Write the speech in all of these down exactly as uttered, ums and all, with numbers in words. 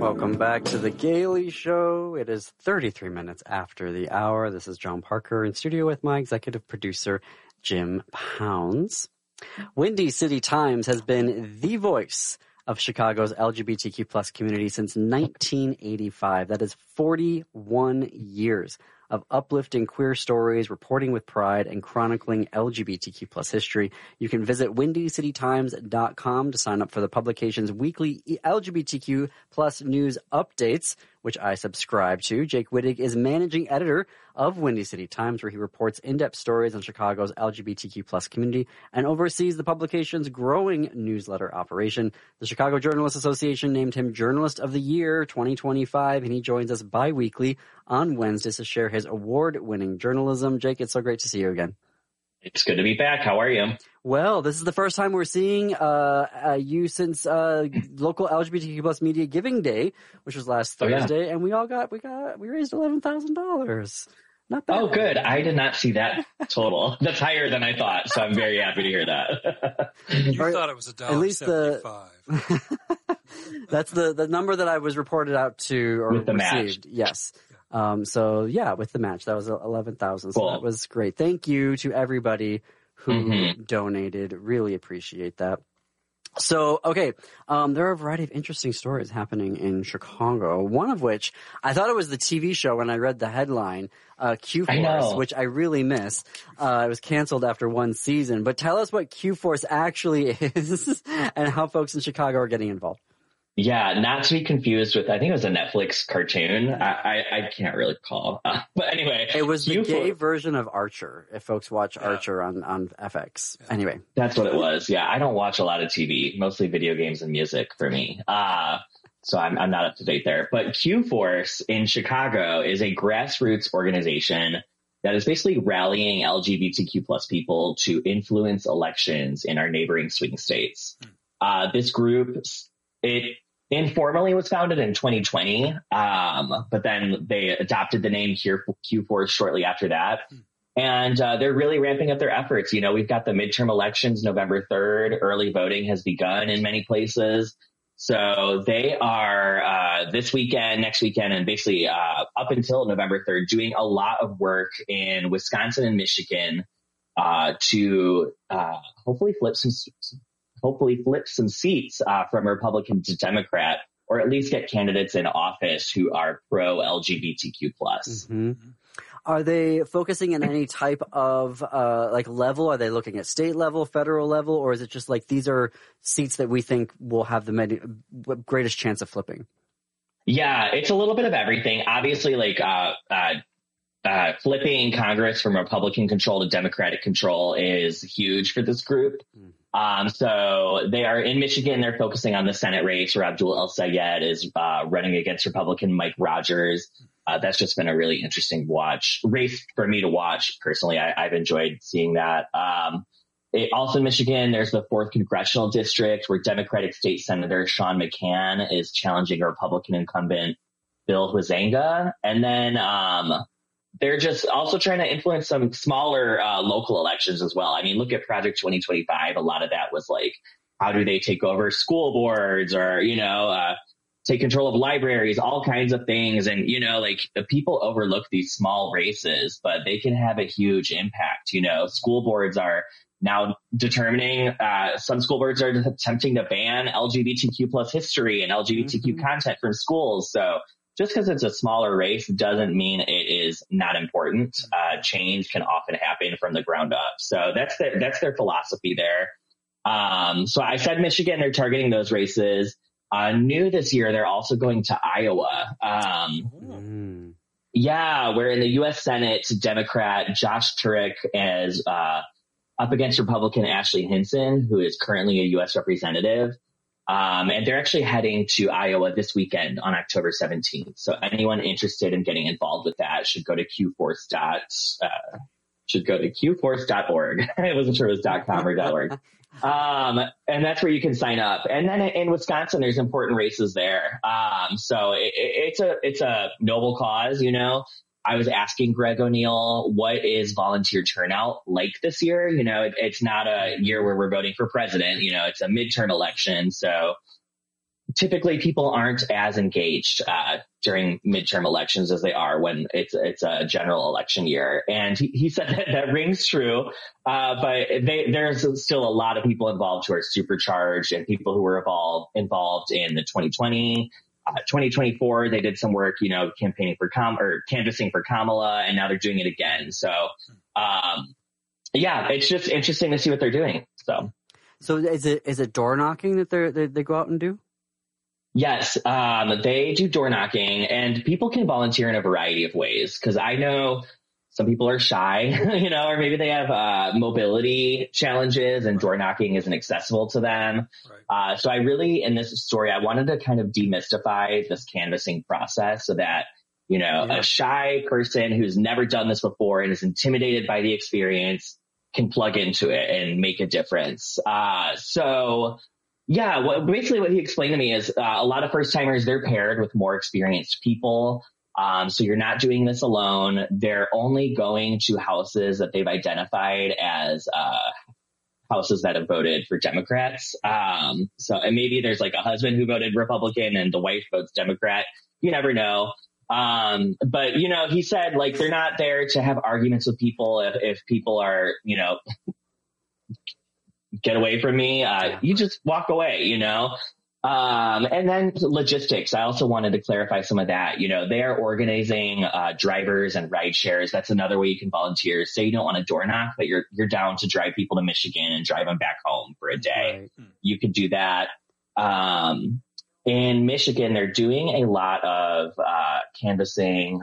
Welcome back to The Gaily Show. It is thirty-three minutes after the hour. This is John Parker in studio with my executive producer, Jim Pounds. Windy City Times has been the voice of Chicago's L G B T Q plus community since nineteen eighty-five. That is forty-one years of uplifting queer stories, reporting with pride, and chronicling L G B T Q plus history. You can visit windy city times dot com to sign up for the publication's weekly L G B T Q plus news updates, which I subscribe to. Jake Wittig is managing editor of Windy City Times, where he reports in-depth stories on Chicago's L G B T Q plus community and oversees the publication's growing newsletter operation. The Chicago Journalists Association named him Journalist of the Year twenty twenty-five, and he joins us bi-weekly on Wednesdays to share his award-winning journalism. Jake, it's so great to see you again. It's good to be back. How are you? Well, this is the first time we're seeing uh, uh, you since uh, local L G B T Q plus Media Giving Day, which was last Thursday, oh, yeah. and we all got we got we raised eleven thousand dollars. Not bad. Oh, good. I did not see that total. That's higher than I thought, so I'm very happy to hear that. You right. thought it was a dollar seventy-five. That's the the number that I was reported out to or with the received. Match. Yes. Um, so yeah, with the match, that was eleven thousand. So cool. That was great. Thank you to everybody who mm-hmm. donated. Really appreciate that. So, okay, um, there are a variety of interesting stories happening in Chicago, one of which I thought it was the T V show when I read the headline, uh, Q-Force, which I really miss. Uh, it was canceled after one season. But tell us what Q-Force actually is and how folks in Chicago are getting involved. Yeah, not to be confused with, I think it was a Netflix cartoon. I I, I can't really call. Uh, but anyway. It was the gay version of Archer, if folks watch yeah. Archer on, on F X. Anyway. That's what it was. Yeah, I don't watch a lot of T V, mostly video games and music for me. Uh, so I'm, I'm not up to date there. But Q-Force in Chicago is a grassroots organization that is basically rallying L G B T Q plus people to influence elections in our neighboring swing states. Uh, this group, it informally was founded in twenty twenty, um, but then they adopted the name Q-Force shortly after that. And uh, they're really ramping up their efforts. You know, we've got the midterm elections November third. Early voting has begun in many places. So they are uh, this weekend, next weekend, and basically uh, up until November third, doing a lot of work in Wisconsin and Michigan uh, to uh, hopefully flip some hopefully flip some seats uh, from Republican to Democrat, or at least get candidates in office who are pro-L G B T Q plus. Mm-hmm. Are they focusing in any type of uh, like level? Are they looking at state level, federal level, or is it just like these are seats that we think will have the many, greatest chance of flipping? Yeah, it's a little bit of everything. Obviously, like uh, uh, uh, flipping Congress from Republican control to Democratic control is huge for this group. Mm. Um, so they are in Michigan. They're focusing on the Senate race where Abdul El-Sayed is uh, running against Republican Mike Rogers. Uh, that's just been a really interesting watch race for me to watch personally. I, I've enjoyed seeing that. Um, it, also in Michigan, there's the fourth congressional district where Democratic State Senator Sean McCann is challenging a Republican incumbent Bill Huizenga. And then, um, they're just also trying to influence some smaller uh, local elections as well. I mean, look at Project twenty twenty-five. A lot of that was like, how do they take over school boards or, you know, uh, take control of libraries, all kinds of things. And, you know, like the people overlook these small races, but they can have a huge impact. You know, school boards are now determining, uh, some school boards are attempting to ban L G B T Q plus history and L G B T Q mm-hmm. content from schools. So just because it's a smaller race doesn't mean it is not important. Uh, change can often happen from the ground up. So that's their, that's their philosophy there. Um, so I said Michigan, they're targeting those races. Uh, new this year, they're also going to Iowa. Um, mm. Yeah, where in the U S Senate, Democrat Josh Turek is uh, up against Republican Ashley Hinson, who is currently a U S representative. Um, and they're actually heading to Iowa this weekend on October seventeenth. So anyone interested in getting involved with that should go to qforce dot, uh, should go to q force dot org. I wasn't sure it was .com or .org. Um, and that's where you can sign up. And then in Wisconsin, there's important races there. Um, so it, it's a, it's a noble cause, you know. I was asking Greg O'Neill, what is volunteer turnout like this year? You know, it, it's not a year where we're voting for president. You know, it's a midterm election. So typically people aren't as engaged uh, during midterm elections as they are when it's it's a general election year. And he, he said that, that rings true, uh, but they, there's still a lot of people involved who are supercharged, and people who were involved involved in the twenty twenty, uh, twenty twenty-four. They did some work, you know, campaigning for Kam or canvassing for Kamala, and now they're doing it again. So, um, yeah, it's just interesting to see what they're doing. So, so is it is it door knocking that they they they go out and do? Yes, um, they do door knocking, and people can volunteer in a variety of ways. Because I know some people are shy, you know, or maybe they have uh, mobility challenges, and door knocking isn't accessible to them. Right. Uh, so I really, in this story, I wanted to kind of demystify this canvassing process so that, you know, yeah. a shy person who's never done this before and is intimidated by the experience can plug into it and make a difference. Uh, so. Yeah, well, basically what he explained to me is uh, a lot of first timers, they're paired with more experienced people. Um, so you're not doing this alone. They're only going to houses that they've identified as uh, houses that have voted for Democrats. Um, so and maybe there's like a husband who voted Republican and the wife votes Democrat. You never know. Um, but, you know, he said like they're not there to have arguments with people if, if people are, you know, get away from me. Uh, you just walk away, you know? Um, and then logistics. I also wanted to clarify some of that. You know, they are organizing, uh, drivers and ride shares. That's another way you can volunteer. Say you don't want to door knock, but you're, you're down to drive people to Michigan and drive them back home for a day. Right. You could do that. Um, in Michigan, they're doing a lot of, uh, canvassing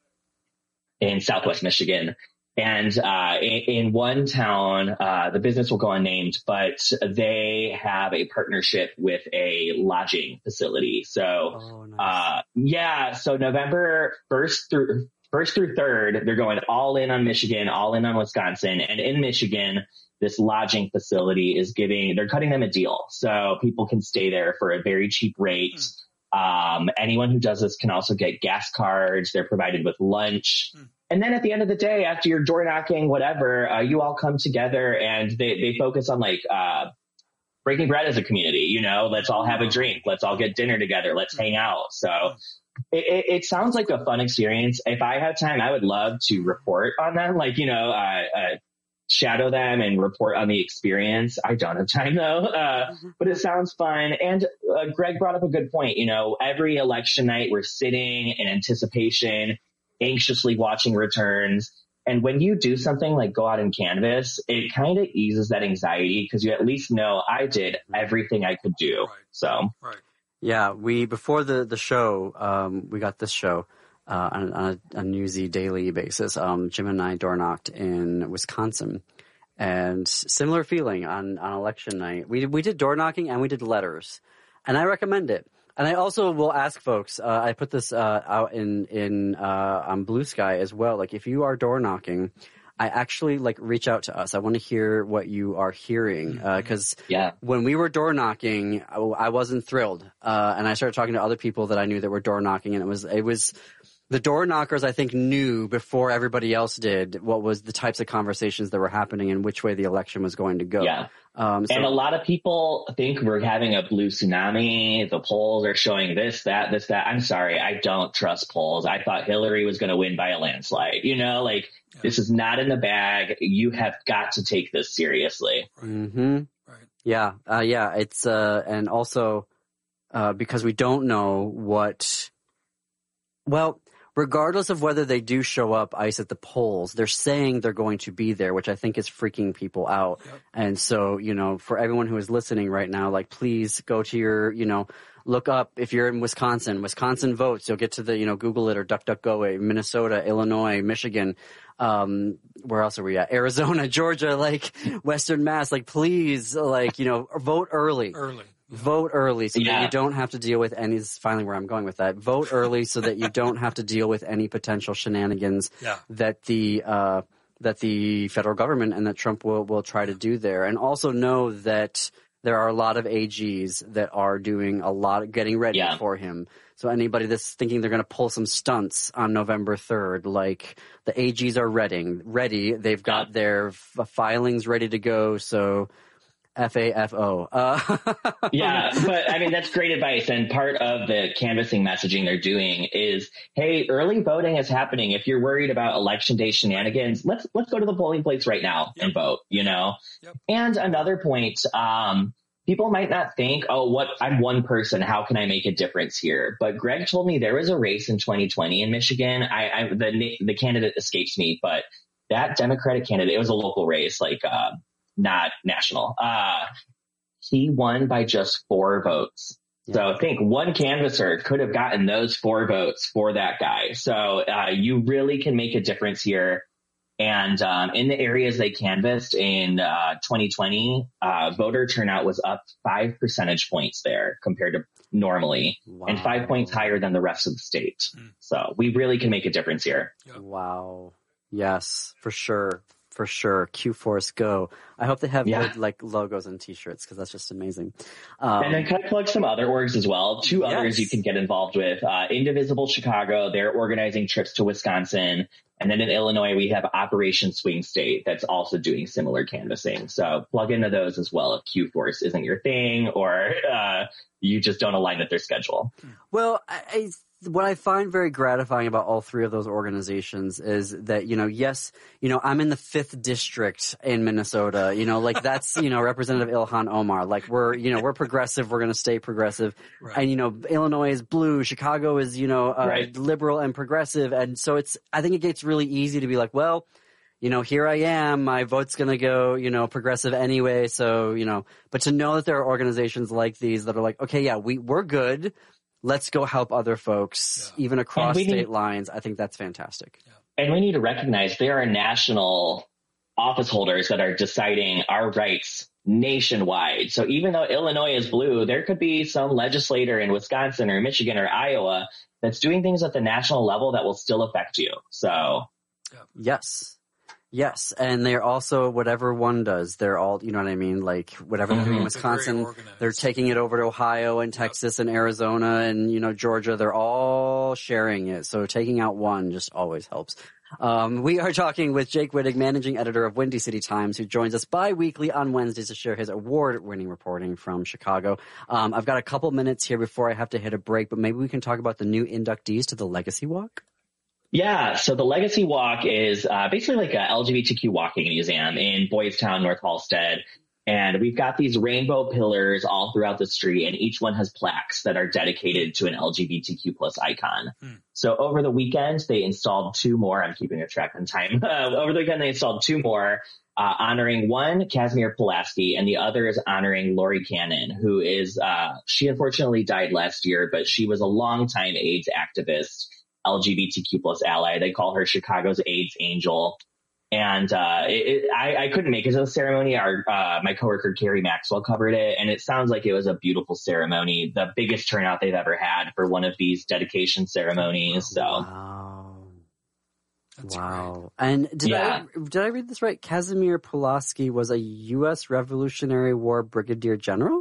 in Southwest Michigan. And uh in, in one town, uh the business will go unnamed, but they have a partnership with a lodging facility. So oh, nice. uh yeah, so November first through first through third, they're going all in on Michigan, all in on Wisconsin. And in Michigan, this lodging facility is giving, they're cutting them a deal. So people can stay there for a very cheap rate. Mm. Um anyone who does this can also get gas cards. They're provided with lunch. Mm. And then at the end of the day, after you're door knocking, whatever, uh, you all come together and they, they focus on like, uh, breaking bread as a community, you know, let's all have a drink. Let's all get dinner together. Let's hang out. So it, it, it sounds like a fun experience. If I had time, I would love to report on them, like, you know, uh, uh shadow them and report on the experience. I don't have time though, uh, but it sounds fun. And uh, Greg brought up a good point. You know, every election night we're sitting in anticipation, anxiously watching returns. And when you do something like go out and canvass, it kind of eases that anxiety because you at least know I did everything I could do. Right. So, right. Yeah, we, before the, the show, um, we got this show, uh, on, on a, a newsy daily basis. Um, Jim and I door knocked in Wisconsin, and similar feeling on, on election night. We, we did door knocking and we did letters, and I recommend it. And I also will ask folks, uh, I put this, uh, out in, in, uh, on Blue Sky as well. Like if you are door knocking, I actually like reach out to us. I want to hear what you are hearing. Uh, cause yeah. when we were door knocking, I, I wasn't thrilled. Uh, and I started talking to other people that I knew that were door knocking, and it was, it was, the door knockers, I think, knew before everybody else did what was the types of conversations that were happening and which way the election was going to go. Yeah. Um, so, and a lot of people think we're having a blue tsunami. The polls are showing this, that, this, that. I'm sorry. I don't trust polls. I thought Hillary was going to win by a landslide. You know, like yeah. This is not in the bag. You have got to take this seriously. Right. Mm-hmm. Right. Yeah. Uh, yeah. It's, uh, and also, uh, because we don't know what, well, regardless of whether they do show up ICE at the polls, they're saying they're going to be there, which I think is freaking people out. Yep. And so, you know, for everyone who is listening right now, like, please go to your, you know, look up if you're in Wisconsin, Wisconsin votes, you'll get to the, you know, Google it or DuckDuckGo, Minnesota, Illinois, Michigan, um, where else are we at? Arizona, Georgia, like Western Mass, like, please, like, you know, vote early. Early. Vote early so yeah. that you don't have to deal with any, this is finally where I'm going with that. Vote early so that you don't have to deal with any potential shenanigans yeah. that the, uh, that the federal government and that Trump will, will try to do there. And also know that there are a lot of A Gs that are doing a lot of getting ready yeah. for him. So anybody that's thinking they're going to pull some stunts on November third, like the A Gs are ready, ready. They've got yeah. their f- filings ready to go. So, F A F O. Uh, yeah, but I mean, that's great advice. And part of the canvassing messaging they're doing is, hey, early voting is happening. If you're worried about election day shenanigans, let's let's go to the polling place right now yep. and vote, you know? Yep. And another point, um, people might not think, oh, what I'm one person. How can I make a difference here? But Greg told me there was a race in twenty twenty in Michigan. I, I the the candidate escapes me, but that Democratic candidate, it was a local race, like uh, not national. Uh, he won by just four votes. Yeah. So I think one canvasser could have gotten those four votes for that guy. So uh, you really can make a difference here. And um, in the areas they canvassed in uh, twenty twenty, uh, voter turnout was up five percentage points there compared to normally, wow. and five points higher than the rest of the state. Mm. So we really can make a difference here. Yep. Wow. Yes, for sure. For sure. Q Force Go. I hope they have yeah. good, like logos and t-shirts because that's just amazing. Um, and then can I plug some other orgs as well? Two yes. others you can get involved with. Uh, Indivisible Chicago, they're organizing trips to Wisconsin. And then in Illinois, we have Operation Swing State that's also doing similar canvassing. So plug into those as well if Q Force isn't your thing or uh, you just don't align with their schedule. Well, I, I what I find very gratifying about all three of those organizations is that, you know, yes, you know, I'm in the fifth district in Minnesota, you know, like that's, you know, Representative Ilhan Omar, like we're, you know, we're progressive. We're going to stay progressive. Right. And, you know, Illinois is blue. Chicago is, you know, uh, right. liberal and progressive. And so it's, I think it gets really easy to be like, well, you know, here I am, my vote's going to go, you know, progressive anyway. So, you know, but to know that there are organizations like these that are like, okay, yeah, we, we're good. Let's go help other folks, yeah. even across state need, lines. I think that's fantastic. Yeah. And we need to recognize there are national office holders that are deciding our rights nationwide. So even though Illinois is blue, there could be some legislator in Wisconsin or Michigan or Iowa that's doing things at the national level that will still affect you. So, yeah. yes. Yes, and they're also, whatever one does, they're all, you know what I mean, like, whatever they're doing in Wisconsin, they're taking it over to Ohio and Texas yep. and Arizona and, you know, Georgia, they're all sharing it, so taking out one just always helps. Um, we are talking with Jake Wittig, managing editor of Windy City Times, who joins us bi-weekly on Wednesdays to share his award-winning reporting from Chicago. Um, I've got a couple minutes here before I have to hit a break, but maybe we can talk about the new inductees to the Legacy Walk? Yeah, so the Legacy Walk is uh, basically like a L G B T Q walking museum in Boys Town, North Halstead. And we've got these rainbow pillars all throughout the street, and each one has plaques that are dedicated to an L G B T Q plus icon. Hmm. So over the weekend, they installed two more. I'm keeping a track on time. Uh, over the weekend, they installed two more, uh, honoring one, Casimir Pulaski, and the other is honoring Lori Cannon, who is, uh, she unfortunately died last year, but she was a longtime AIDS activist, L G B T Q plus ally. They call her Chicago's AIDS angel. And uh, it, it, I, I couldn't make it to the ceremony. Our uh, my coworker Carrie Maxwell covered it, and it sounds like it was a beautiful ceremony, the biggest turnout they've ever had for one of these dedication ceremonies. So, wow, That's wow! Great. And did yeah. I did I read this right? Casimir Pulaski was a U S Revolutionary War brigadier general.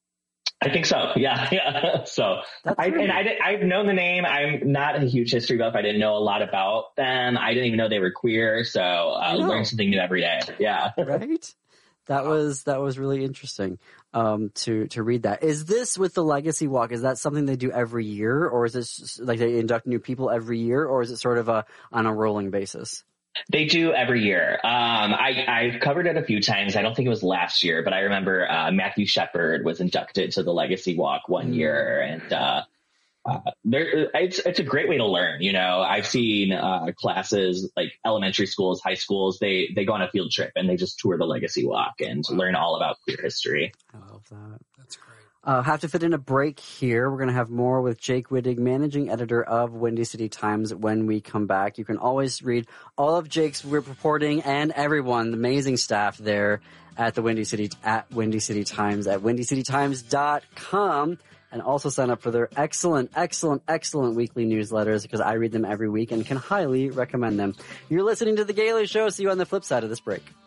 I think so. Yeah. Yeah. So I, and I, I've known the name. I'm not a huge history buff. I didn't know a lot about them. I didn't even know they were queer. So I uh, learn something new every day. Yeah. Right. That was, that was really interesting, um, to, to read that. Is this with the Legacy Walk? Is that something they do every year, or is this like they induct new people every year, or is it sort of a, on a rolling basis? They do every year. Um, I, I've covered it a few times. I don't think it was last year, but I remember uh, Matthew Shepard was inducted to the Legacy Walk one year, and uh, uh, there, it's it's a great way to learn. You know, I've seen uh, classes like elementary schools, high schools. They they go on a field trip and they just tour the Legacy Walk and wow. learn all about queer history. I love that. That's great. Uh, have to fit in a break here. We're going to have more with Jake Wittig, managing editor of Windy City Times, when we come back. You can always read all of Jake's reporting and everyone, the amazing staff there at the Windy City, at Windy City Times at windy city times dot com. And also sign up for their excellent, excellent, excellent weekly newsletters, because I read them every week and can highly recommend them. You're listening to The Gailey Show. See you on the flip side of this break.